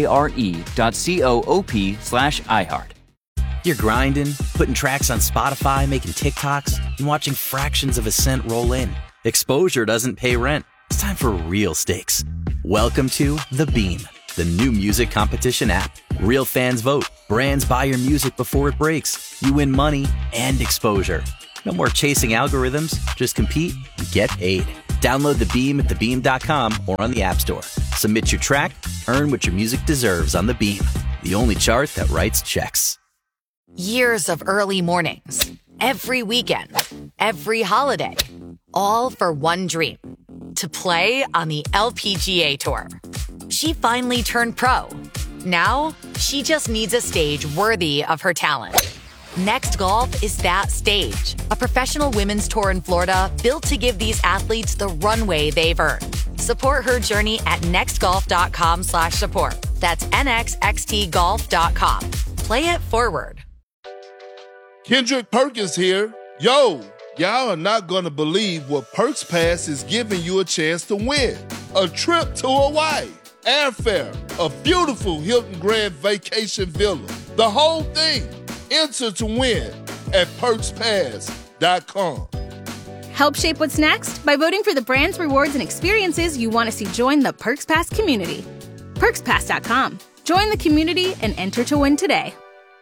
FARE.coop/iHeart. You're grinding, putting tracks on Spotify, making TikToks, and watching fractions of a cent roll in. Exposure doesn't pay rent. It's time for real stakes. Welcome to The Beam, the new music competition app. Real fans vote. Brands buy your music before it breaks. You win money and exposure. No more chasing algorithms. Just compete and get paid. Download The Beam at thebeam.com or on the App Store. Submit your track, earn what your music deserves on The Beam, the only chart that writes checks. Years of early mornings, every weekend, every holiday, all for one dream, to play on the LPGA Tour. She finally turned pro. Now, she just needs a stage worthy of her talent. Next Golf is that stage, a professional women's tour in Florida built to give these athletes the runway they've earned. Support her journey at nextgolf.com/support. That's nxxtgolf.com. Play it forward. Kendrick Perkins here. Yo, y'all are not going to believe what Perks Pass is giving you a chance to win. A trip to Hawaii, airfare, a beautiful Hilton Grand Vacation Villa, the whole thing. Enter to win at perkspass.com. Help shape what's next by voting for the brands, rewards, and experiences you want to see join the Perks Pass community. perkspass.com. Join the community and enter to win today.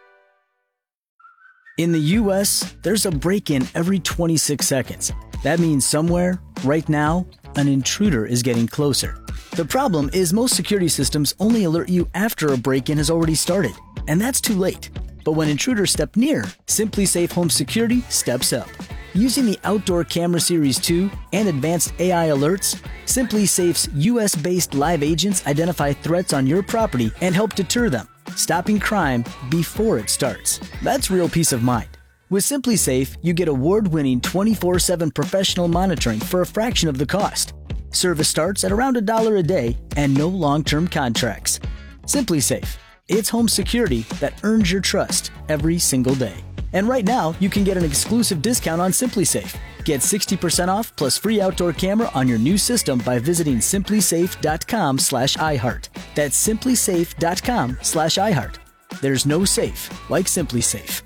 In the U.S., there's a break-in every 26 seconds. That means somewhere, right now, an intruder is getting closer. The problem is most security systems only alert you after a break-in has already started, and that's too late. But when intruders step near, SimpliSafe Home Security steps up. Using the Outdoor Camera Series 2 and advanced AI alerts, SimpliSafe's US-based live agents identify threats on your property and help deter them, stopping crime before it starts. That's real peace of mind. With SimpliSafe, you get award-winning 24/7 professional monitoring for a fraction of the cost. Service starts at around $1 a day and no long-term contracts. SimpliSafe. It's home security that earns your trust every single day. And right now, you can get an exclusive discount on SimpliSafe. Get 60% off plus free outdoor camera on your new system by visiting simplisafe.com/iHeart. That's simplisafe.com/iHeart. There's no safe like SimpliSafe.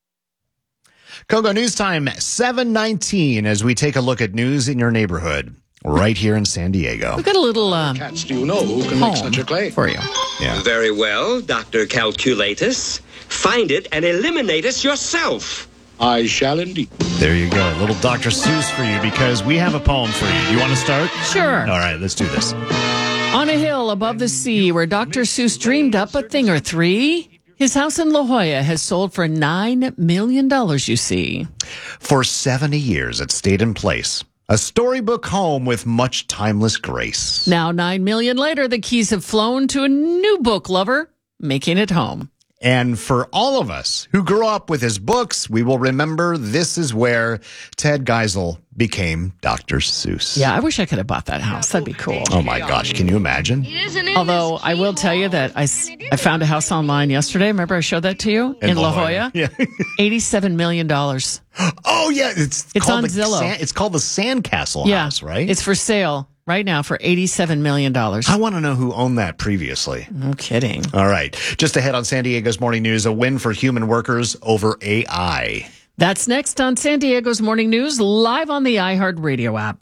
Kogo News Time, 7:19, as we take a look at news in your neighborhood right here in San Diego. We've got a little cats do you know who can make such a claim for you. Yeah. Very well, Dr. Calculatus. Find it and eliminate us yourself. I shall indeed. There you go. A little Dr. Seuss for you, because we have a poem for you. You want to start? Sure. All right, let's do this. On a hill above the sea where Dr. Seuss dreamed up a thing or three, his house in La Jolla has sold for $9 million, you see. For 70 years, it stayed in place. A storybook home with much timeless grace. Now, 9 million later, the keys have flown to a new book lover, making it home. And for all of us who grew up with his books, we will remember this is where Ted Geisel became Dr. Seuss. Yeah, I wish I could have bought that house. That'd be cool. Oh, my gosh. Can you imagine? Although I will tell you that I found a house online yesterday. Remember I showed that to you? In La Jolla? Yeah. $87 million. Oh, yeah. It's on Zillow. It's called the Sandcastle House, right? It's for sale right now for $87 million. I want to know who owned that previously. No kidding. All right. Just ahead on San Diego's Morning News, a win for human workers over AI. That's next on San Diego's Morning News, live on the iHeartRadio app.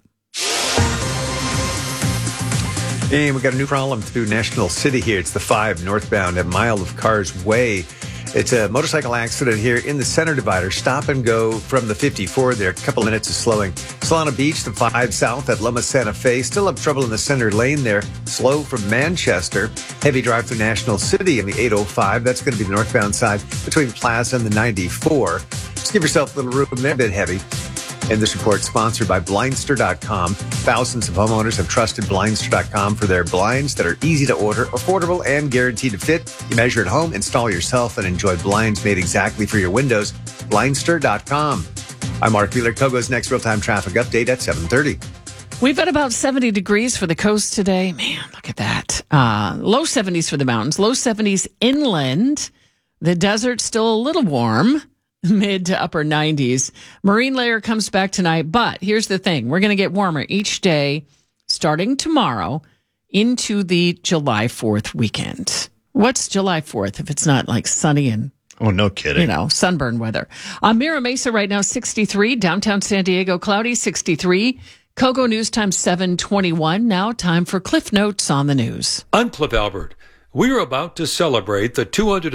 And we got a new problem through National City here. It's the 5 northbound at Mile of Cars Way. It's a motorcycle accident here in the center divider. Stop and go from the 54 there. A couple of minutes of slowing. Solana Beach, the 5 south at Loma Santa Fe. Still have trouble in the center lane there. Slow from Manchester. Heavy drive through National City in the 805. That's going to be the northbound side between Plaza and the 94. Just give yourself a little room there. A bit heavy. And this report sponsored by Blindster.com. Thousands of homeowners have trusted Blindster.com for their blinds that are easy to order, affordable, and guaranteed to fit. You measure at home, install yourself, and enjoy blinds made exactly for your windows. Blindster.com. I'm Mark Wheeler. Kogo's next real-time traffic update at 7:30. We've got about 70 degrees for the coast today. Man, look at that. Low 70s for the mountains, low 70s inland. The desert's still a little warm. Mid to upper 90s. Marine layer comes back tonight, but here's the thing. We're going to get warmer each day starting tomorrow into the July 4th weekend. What's July 4th if it's not like sunny and oh, no kidding. Sunburn weather. Mira Mesa right now 63, downtown San Diego cloudy 63. Kogo News Time 7:21. Now time for Cliff Notes on the news. I'm Cliff Albert. We're about to celebrate the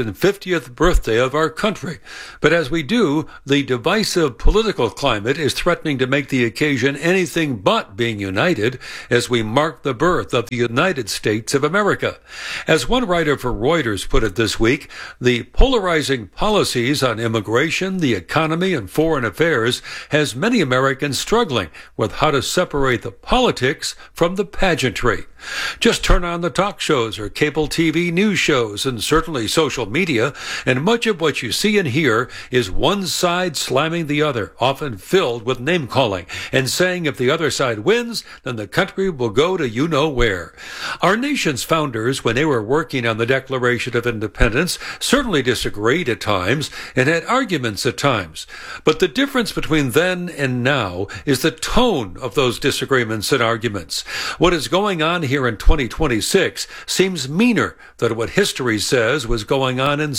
250th birthday of our country. But as we do, the divisive political climate is threatening to make the occasion anything but being united as we mark the birth of the United States of America. As one writer for Reuters put it this week, the polarizing policies on immigration, the economy, and foreign affairs has many Americans struggling with how to separate the politics from the pageantry. Just turn on the talk shows or cable TV news shows and certainly social media, and much of what you see and hear is one side slamming the other, often filled with name-calling, and saying if the other side wins, then the country will go to you-know-where. Our nation's founders, when they were working on the Declaration of Independence, certainly disagreed at times and had arguments at times. But the difference between then and now is the tone of those disagreements and arguments. What is going on here in 2026 seems meaner than what history says was going on in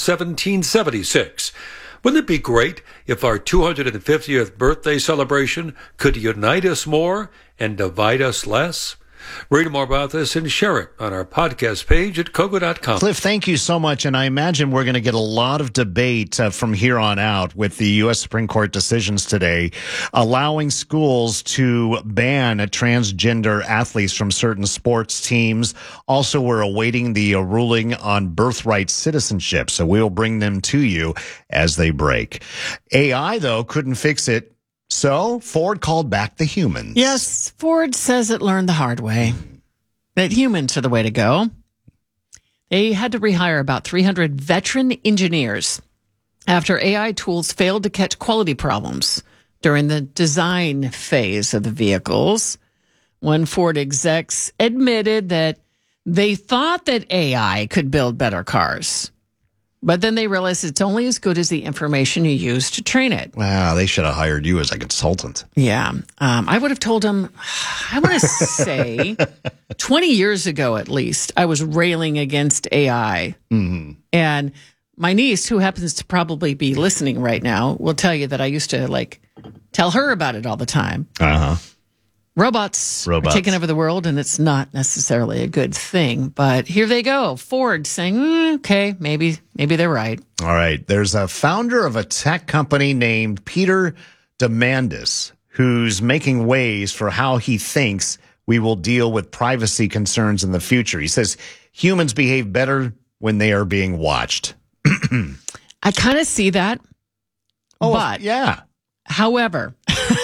1776. Wouldn't it be great if our 250th birthday celebration could unite us more and divide us less? Read more about this and share it on our podcast page at Kogo.com. Cliff, thank you so much. And I imagine we're going to get a lot of debate from here on out with the U.S. Supreme Court decisions today, allowing schools to ban transgender athletes from certain sports teams. Also, we're awaiting the ruling on birthright citizenship. So we'll bring them to you as they break. AI, though, couldn't fix it. So Ford called back the humans. Yes, Ford says it learned the hard way, that humans are the way to go. They had to rehire about 300 veteran engineers after AI tools failed to catch quality problems during the design phase of the vehicles. One Ford execs admitted that they thought that AI could build better cars. But then they realized it's only as good as the information you use to train it. Wow, they should have hired you as a consultant. Yeah. I would have told them, I want to say 20 years ago at least, I was railing against AI. Mm-hmm. And my niece, who happens to probably be listening right now, will tell you that I used to tell her about it all the time. Uh-huh. Robots are taking over the world, and it's not necessarily a good thing. But here they go. Ford saying, okay, maybe they're right. All right. There's a founder of a tech company named Peter Diamandis who's making ways for how he thinks we will deal with privacy concerns in the future. He says humans behave better when they are being watched. I kind of see that. But yeah. However,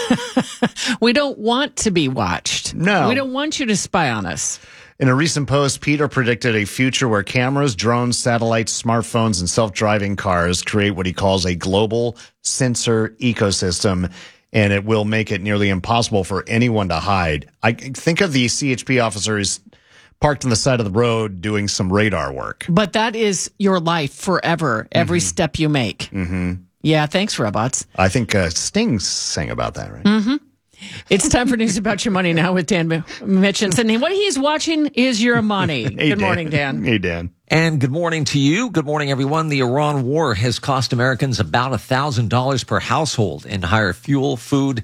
we don't want to be watched. No. We don't want you to spy on us. In a recent post, Peter predicted a future where cameras, drones, satellites, smartphones, and self-driving cars create what he calls a global sensor ecosystem, and it will make it nearly impossible for anyone to hide. I think of the CHP officers parked on the side of the road doing some radar work. But that is your life forever, every step you make. Mm-hmm. Yeah, thanks, robots. I think Sting sang about that, right? Mm-hmm. It's time for News About Your Money now with Dan Mitchinson. And what he's watching is your money. Hey, Good morning, Dan. Hey, Dan. And good morning to you. Good morning, everyone. The Iran war has cost Americans about $1,000 per household in higher fuel, food,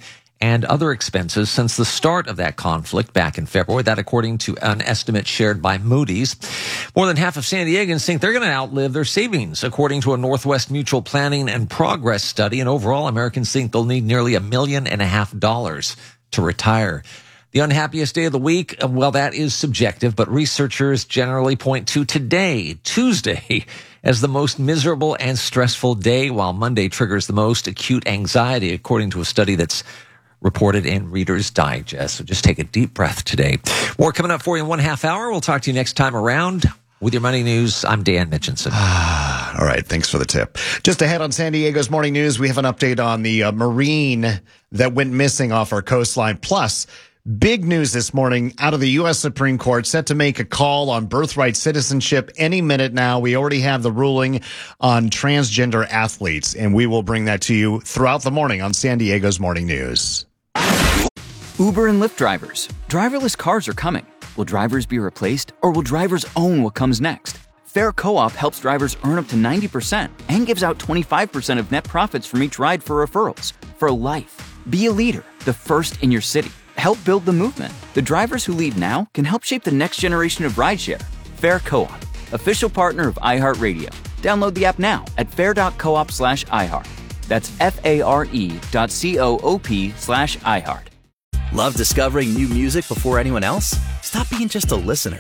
and other expenses since the start of that conflict back in February. That according to an estimate shared by Moody's. More than half of San Diegans think they're going to outlive their savings, according to a Northwest Mutual Planning and Progress study. And overall, Americans think they'll need nearly $1.5 million to retire. The unhappiest day of the week, well, that is subjective, but researchers generally point to today, Tuesday, as the most miserable and stressful day, while Monday triggers the most acute anxiety, according to a study that's reported in Reader's Digest. So just take a deep breath today. More coming up for you in 1/2 hour. We'll talk to you next time around. With your money news, I'm Dan Mitchinson. All right, thanks for the tip. Just ahead on San Diego's Morning News, we have an update on the Marine that went missing off our coastline. Plus, big news this morning out of the U.S. Supreme Court, set to make a call on birthright citizenship any minute now. We already have the ruling on transgender athletes, and we will bring that to you throughout the morning on San Diego's Morning News. Uber and Lyft drivers. Driverless cars are coming. Will drivers be replaced, or will drivers own what comes next? Fair Co-op helps drivers earn up to 90% and gives out 25% of net profits from each ride for referrals. For life. Be a leader, the first in your city. Help build the movement. The drivers who lead now can help shape the next generation of rideshare. Fair Co-op, official partner of iHeartRadio. Download the app now at fair.coop/iHeart. That's FARE.coop/iHeart. Love discovering new music before anyone else? Stop being just a listener